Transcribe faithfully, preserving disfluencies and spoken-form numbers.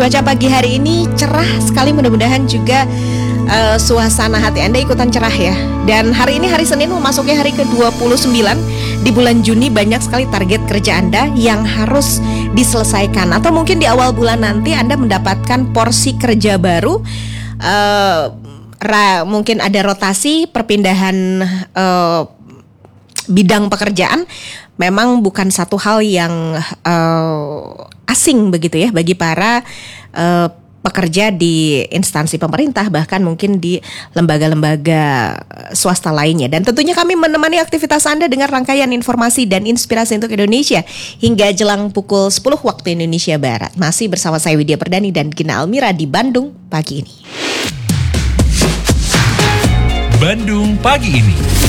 cuaca pagi hari ini cerah sekali, mudah-mudahan juga uh, suasana hati Anda ikutan cerah ya. Dan hari ini hari Senin memasuki hari ke dua puluh sembilan di bulan Juni, banyak sekali target kerja Anda yang harus diselesaikan. Atau mungkin di awal bulan nanti Anda mendapatkan porsi kerja baru, uh, ra, mungkin ada rotasi, perpindahan uh, bidang pekerjaan. Memang bukan satu hal yang uh, asing begitu ya bagi para uh, pekerja di instansi pemerintah, bahkan mungkin di lembaga-lembaga swasta lainnya. Dan tentunya kami menemani aktivitas Anda dengan rangkaian informasi dan inspirasi untuk Indonesia hingga jelang pukul sepuluh waktu Indonesia Barat. Masih bersama saya Widya Perdani dan Gina Almira di Bandung pagi ini. Bandung pagi ini.